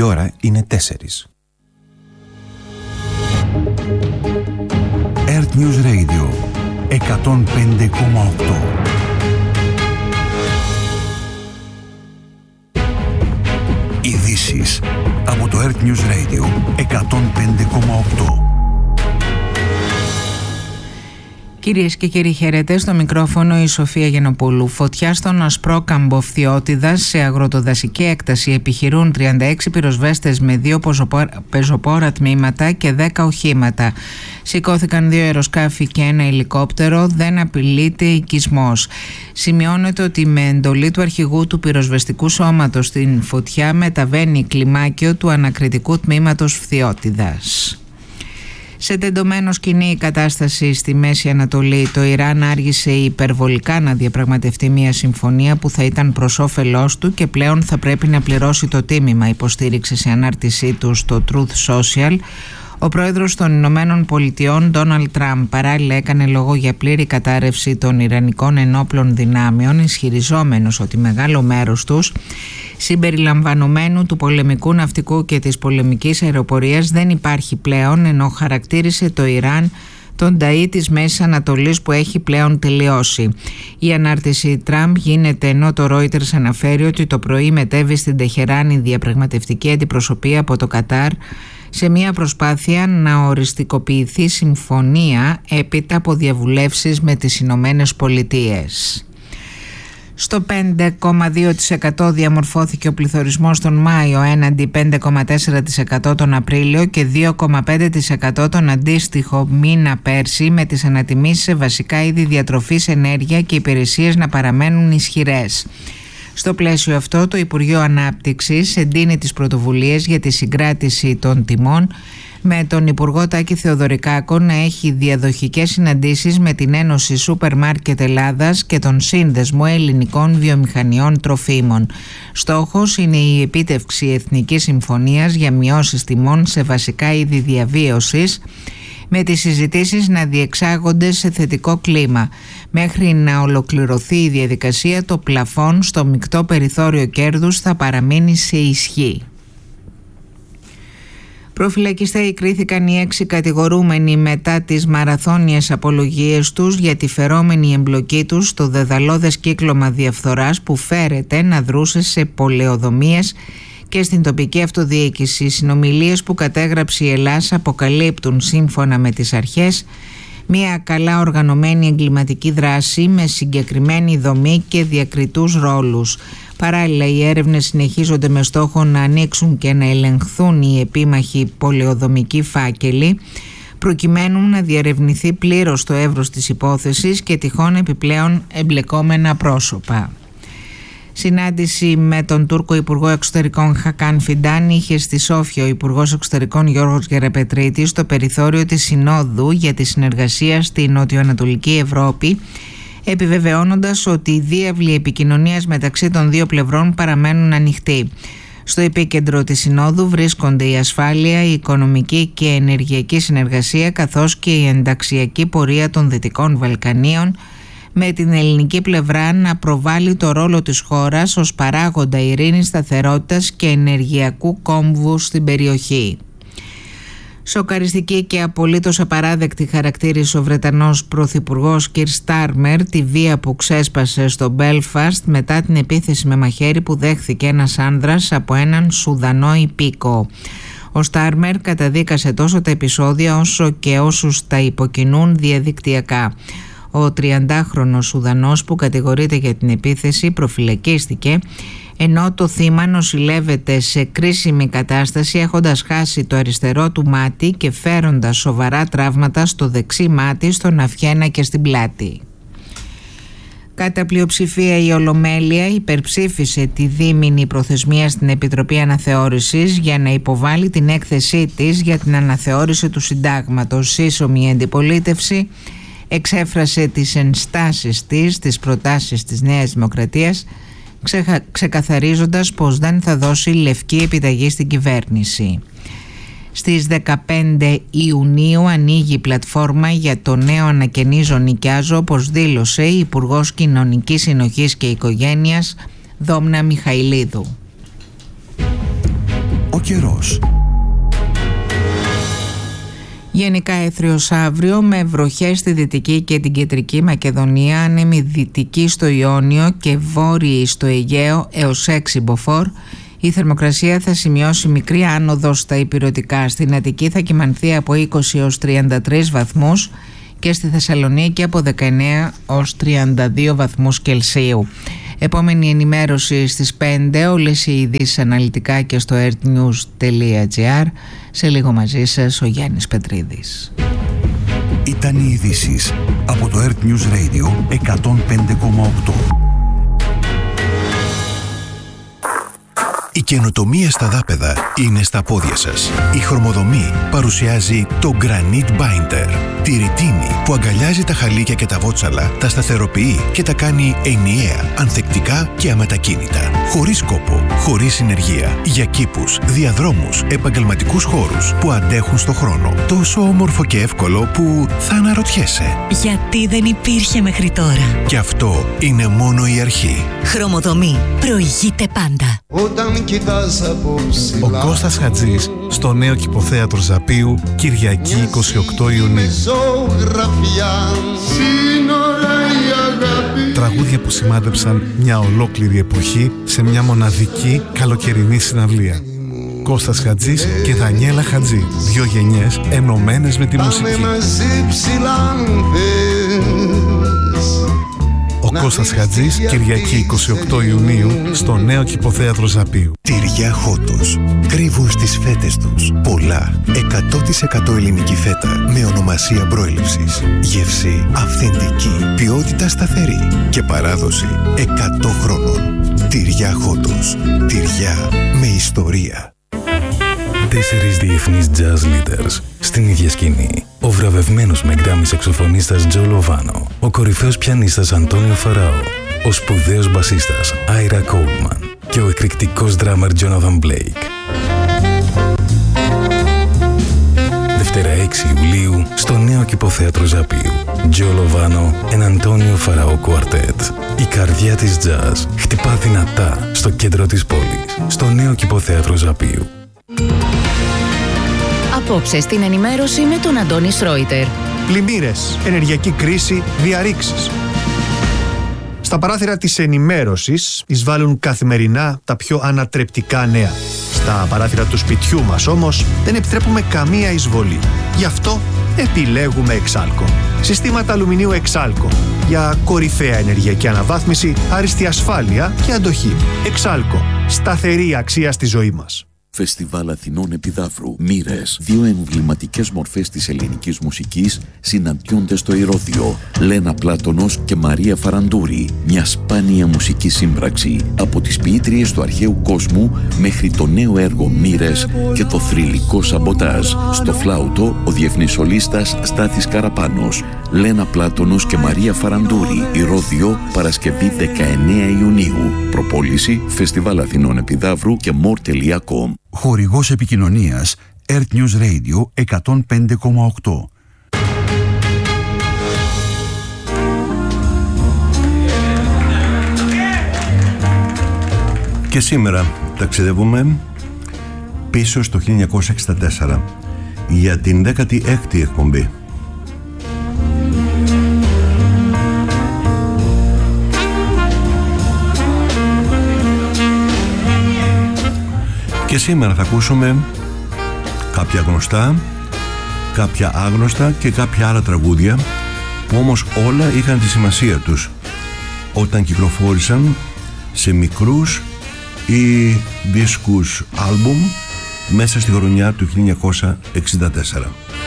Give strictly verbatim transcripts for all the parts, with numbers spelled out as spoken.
Η ώρα είναι τέσσερις. Earth News Radio εκατόν πέντε κόμμα οκτώ. Ειδήσεις από το Earth News Radio εκατόν πέντε κόμμα οκτώ. Κυρίες και κύριοι, χαίρετε. Στο μικρόφωνο η Σοφία Γενοπούλου. Φωτιά στον Ασπρόκαμπο Φθιώτιδας. Σε αγροτοδασική έκταση επιχειρούν τριάντα έξι πυροσβέστες με δύο πεζοπόρα τμήματα και δέκα οχήματα. Σηκώθηκαν δύο αεροσκάφη και ένα ελικόπτερο. Δεν απειλείται οικισμός. Σημειώνεται ότι με εντολή του αρχηγού του πυροσβεστικού σώματος στην φωτιά μεταβαίνει κλιμάκιο του ανακριτικού τμήματος Φθιώτιδας. Σε τεντωμένο σκηνή η κατάσταση στη Μέση Ανατολή, το Ιράν άργησε υπερβολικά να διαπραγματευτεί μια συμφωνία που θα ήταν προς όφελός του και πλέον θα πρέπει να πληρώσει το τίμημα, υποστήριξε σε ανάρτησή του στο Truth Social ο πρόεδρος των Ηνωμένων Πολιτειών Ντόναλντ Τραμπ. Παράλληλα έκανε λόγο για πλήρη κατάρρευση των Ιρανικών ενόπλων δυνάμεων, ισχυριζόμενος ότι μεγάλο μέρος τους, συμπεριλαμβανομένου του πολεμικού ναυτικού και της πολεμικής αεροπορίας, δεν υπάρχει πλέον, ενώ χαρακτήρισε το Ιράν τον ταΐ της Μέσης Ανατολής που έχει πλέον τελειώσει. Η ανάρτηση Τραμπ γίνεται ενώ το Reuters αναφέρει ότι το πρωί μετέβη στην Τεχεράνη διαπραγματευτική αντιπροσωπεία από το Κατάρ σε μια προσπάθεια να οριστικοποιηθεί συμφωνία έπειτα από διαβουλεύσεις με τις Ηνωμένες Πολιτείες. Στο πέντε κόμμα δύο τοις εκατό διαμορφώθηκε ο πληθωρισμός τον Μάιο έναντι πέντε κόμμα τέσσερα τοις εκατό τον Απρίλιο και δύο κόμμα πέντε τοις εκατό τον αντίστοιχο μήνα πέρσι, με τις ανατιμήσεις σε βασικά είδη διατροφής, ενέργεια και υπηρεσίες να παραμένουν ισχυρές. Στο πλαίσιο αυτό, το Υπουργείο Ανάπτυξης εντείνει τις πρωτοβουλίες για τη συγκράτηση των τιμών, με τον Υπουργό Τάκη Θεοδωρικάκο να έχει διαδοχικές συναντήσεις με την Ένωση Σούπερ Μάρκετ Ελλάδας και τον Σύνδεσμο Ελληνικών Βιομηχανιών Τροφίμων. Στόχος είναι η επίτευξη εθνικής συμφωνίας για μειώσεις τιμών σε βασικά είδη διαβίωσης, με τις συζητήσεις να διεξάγονται σε θετικό κλίμα. Μέχρι να ολοκληρωθεί η διαδικασία, το πλαφόν στο μεικτό περιθώριο κέρδους θα παραμείνει σε ισχύ. Προφυλακιστέοι κρίθηκαν οι έξι κατηγορούμενοι μετά τις μαραθώνιες απολογίες τους για τη φερόμενη εμπλοκή τους στο δεδαλώδες κύκλωμα διαφθοράς που φέρεται να δρούσε σε πολεοδομίες και στην τοπική αυτοδιοίκηση. Οι συνομιλίες που κατέγραψε η Ελλάς αποκαλύπτουν, σύμφωνα με τις αρχές, μια καλά οργανωμένη εγκληματική δράση με συγκεκριμένη δομή και διακριτούς ρόλους. Παράλληλα, οι έρευνες συνεχίζονται με στόχο να ανοίξουν και να ελεγχθούν οι επίμαχοι πολεοδομικοί φάκελοι, προκειμένου να διερευνηθεί πλήρως το εύρος της υπόθεσης και τυχόν επιπλέον εμπλεκόμενα πρόσωπα. Συνάντηση με τον Τούρκο Υπουργό Εξωτερικών Χακάν Φιντάν είχε στη Σόφια ο Υπουργός Εξωτερικών Γιώργος Γεραπετρίτης στο περιθώριο της Συνόδου για τη συνεργασία στη Νοτιοανατολική Ευρώπη, επιβεβαιώνοντας ότι οι διάβλοι επικοινωνίας μεταξύ των δύο πλευρών παραμένουν ανοιχτοί. Στο επίκεντρο της Συνόδου βρίσκονται η ασφάλεια, η οικονομική και ενεργειακή συνεργασία, καθώς και η ενταξιακή πορεία των Δυτικών Βαλκανίων, με την ελληνική πλευρά να προβάλλει το ρόλο της χώρας ως παράγοντα ειρήνης, σταθερότητας και ενεργειακού κόμβου στην περιοχή. Σοκαριστική και απολύτως απαράδεκτη χαρακτήρισε ο Βρετανός Πρωθυπουργός Κιρ Στάρμερ τη βία που ξέσπασε στο Μπέλφαστ μετά την επίθεση με μαχαίρι που δέχθηκε ένας άνδρας από έναν Σουδανό υπήκοο. Ο Στάρμερ καταδίκασε τόσο τα επεισόδια όσο και όσους τα υποκινούν διαδικτυακά. Ο τριαντάχρονος Σουδανός που κατηγορείται για την επίθεση προφυλακίστηκε, ενώ το θύμα νοσηλεύεται σε κρίσιμη κατάσταση, έχοντας χάσει το αριστερό του μάτι και φέροντας σοβαρά τραύματα στο δεξί μάτι, στον αυχένα και στην πλάτη. Κατά πλειοψηφία η Ολομέλεια υπερψήφισε τη δίμηνη προθεσμία στην Επιτροπή Αναθεώρησης για να υποβάλει την έκθεσή της για την αναθεώρηση του συντάγματος. Σύσσωμη αντιπολίτευση εξέφρασε τις ενστάσεις της, τις προτάσεις της Νέας Δημοκρατίας, ξεχα... ξεκαθαρίζοντας πως δεν θα δώσει λευκή επιταγή στην κυβέρνηση. Στις δεκαπέντε Ιουνίου ανοίγει η πλατφόρμα για το νέο ανακαινίζω νοικιάζω, όπως δήλωσε η Υπουργός Κοινωνικής Συνοχής και Οικογένειας Δόμνα Μιχαηλίδου. Ο καιρός. Γενικά έθριος αύριο με βροχές στη Δυτική και την Κεντρική Μακεδονία, άνεμη δυτική στο Ιόνιο και βόρειη στο Αιγαίο έως έξι μποφόρ. Η θερμοκρασία θα σημειώσει μικρή άνοδο στα ηπειρωτικά. Στην Αττική θα κυμανθεί από είκοσι έως τριάντα τρεις βαθμούς και στη Θεσσαλονίκη από δεκαεννέα έως τριάντα δύο βαθμούς Κελσίου. Επόμενη ενημέρωση στις πέντε, όλες οι ειδήσεις αναλυτικά και στο earthnews τελεία gr. Σε λίγο μαζί σας ο Γιάννης Πετρίδης. Ήταν οι ειδήσεις από το Earth News Radio εκατόν πέντε κόμμα οκτώ. Η καινοτομία στα δάπεδα είναι στα πόδια σας. Η Χρωμοδομή παρουσιάζει το Granite Binder. Τη ρητίνη που αγκαλιάζει τα χαλίκια και τα βότσαλα, τα σταθεροποιεί και τα κάνει ενιαία, ανθεκτικά και αμετακίνητα. Χωρίς κόπο, χωρίς συνεργεία. Για κήπους, διαδρόμους, επαγγελματικούς χώρους που αντέχουν στο χρόνο. Τόσο όμορφο και εύκολο που θα αναρωτιέσαι. Γιατί δεν υπήρχε μέχρι τώρα. Και αυτό είναι μόνο η αρχή. Χρωμοδομή. Προηγείται πάντα. Όταν κοιτάς από ψηλά, ο Κώστας Χατζής στο νέο κηποθέατρο Ζαπίου, Κυριακή εικοστή ογδόη Ιουνίου. Τραγούδια που σημάδεψαν μια ολόκληρη εποχή σε μια μοναδική καλοκαιρινή συναυλία. Κώστας Χατζής και Δανιέλα Χατζή, δύο γενιές ενωμένες με τη μουσική. Ο Κώστας Χατζής, Κυριακή εικοστή ογδόη Ιουνίου, στο νέο κηποθέατρο Ζαπίου. Τυριά Χότος. Κρύβουν στις φέτες τους πολλά. εκατό τοις εκατό ελληνική φέτα με ονομασία προέλευσης. Γεύση αυθεντική. Ποιότητα σταθερή. Και παράδοση εκατό χρόνων. Τυριά Χότος. Τυριά με ιστορία. Τέσσερις διεθνείς jazz leaders στην ίδια σκηνή. Ο βραβευμένος με γκράμι σαξοφωνίστας Τζο Λοβάνο, ο κορυφαίος πιανίστας Αντώνιο Φαράο, ο σπουδαίος μπασίστας Άιρα Κόλμαν και ο εκρηκτικός ντράμαρ Τζόναθαν Μπλέικ. Δευτέρα έξι Ιουλίου στο νέο κηποθέατρο Ζαπίου. Τζο Λοβάνο and Αντώνιο Φαράο Quartet. Η καρδιά της jazz χτυπά δυνατά στο κέντρο της πόλης, στο νέο κηποθέατρο Ζαπίου. Απόψε στην ενημέρωση με τον Αντώνη Σρόιτερ. Πλημμύρες, ενεργειακή κρίση, διαρρήξεις. Στα παράθυρα της ενημέρωσης εισβάλλουν καθημερινά τα πιο ανατρεπτικά νέα. Στα παράθυρα του σπιτιού μας όμως δεν επιτρέπουμε καμία εισβολή. Γι' αυτό επιλέγουμε Εξάλκο. Συστήματα αλουμινίου Εξάλκο για κορυφαία ενεργειακή αναβάθμιση, άριστη ασφάλεια και αντοχή. Εξάλκο. Σταθερή αξία στη ζωή μας. Φεστιβάλ Αθηνών Επιδαύρου. Μοίρες. Δύο εμβληματικές μορφές της ελληνικής μουσικής συναντιόνται στο Ηρώδειο. Λένα Πλάτωνος και Μαρία Φαραντούρη. Μια σπάνια μουσική σύμπραξη. Από τις ποιήτριες του αρχαίου κόσμου μέχρι το νέο έργο Μοίρες και το θρυλικό Σαμποτάζ. Στο φλάουτο ο διεθνής σολίστας Στάθης Καραπάνος. Λένα Πλάτωνος και Μαρία Φαραντούρη. Ηρώδειο, Παρασκευή δεκαεννέα Ιουνίου. Προπόληση Φεστιβάλ Αθηνών Επιδαύρου και more τελεία com. Χορηγός επικοινωνίας Earth News Radio εκατόν πέντε κόμμα οκτώ. Και σήμερα ταξιδεύουμε πίσω στο χίλια εννιακόσια εξήντα τέσσερα για την δέκατη έκτη εκπομπή. Και σήμερα θα ακούσουμε κάποια γνωστά, κάποια άγνωστα και κάποια άλλα τραγούδια που όμως όλα είχαν τη σημασία τους όταν κυκλοφόρησαν σε μικρούς ή δίσκους άλμπουμ μέσα στη χρονιά του χίλια εννιακόσια εξήντα τέσσερα.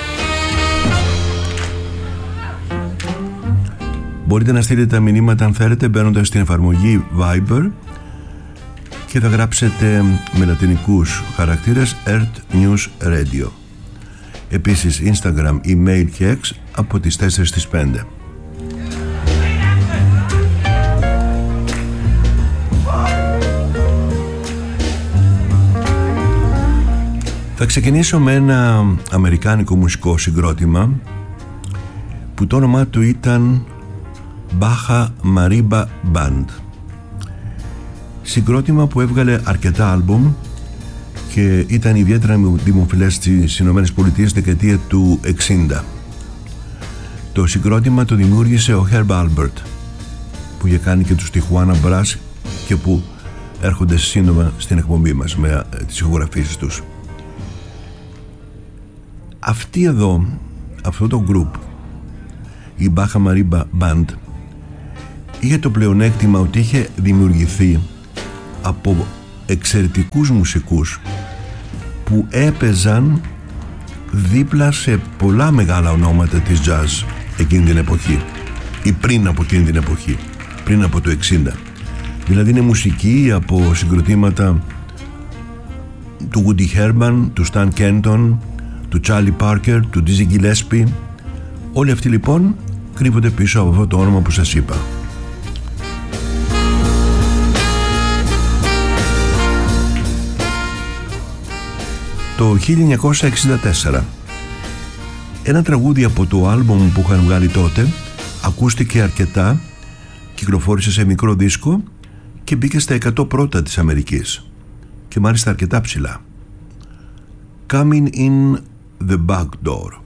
Μπορείτε να στείλετε τα μηνύματα αν θέλετε μπαίνοντας στην εφαρμογή Viber και θα γράψετε με λατινικούς χαρακτήρες Earth News Radio. Επίσης Instagram, email και X από τις τέσσερις στις πέντε. Θα ξεκινήσω με ένα αμερικάνικο μουσικό συγκρότημα που το όνομά του ήταν Baja Marimba Band. Συγκρότημα που έβγαλε αρκετά άλμπουμ και ήταν ιδιαίτερα δημοφιλές στις ΗΠΑ στη δεκαετία του εξήντα. Το συγκρότημα το δημιούργησε ο Herb Alpert, που είχε κάνει και τους Tijuana Brass και που έρχονται σύντομα στην εκπομπή μας με τις ηχογραφήσεις τους. Αυτή εδώ, αυτό το group, η Baja Mariba Band, είχε το πλεονέκτημα ότι είχε δημιουργηθεί από εξαιρετικούς μουσικούς που έπαιζαν δίπλα σε πολλά μεγάλα ονόματα της jazz εκείνη την εποχή ή πριν από εκείνη την εποχή, πριν από το εξήντα. Δηλαδή είναι μουσική από συγκροτήματα του Woody Herman, του Stan Kenton, του Charlie Parker, του Dizzy Gillespie. Όλοι αυτοί λοιπόν κρύβονται πίσω από αυτό το όνομα που σας είπα. Το χίλια εννιακόσια εξήντα τέσσερα ένα τραγούδι από το άλμπομ που είχαν βγάλει τότε ακούστηκε αρκετά, κυκλοφόρησε σε μικρό δίσκο και μπήκε στα εκατό πρώτα της Αμερικής και μάλιστα αρκετά ψηλά. Coming in the Back Door.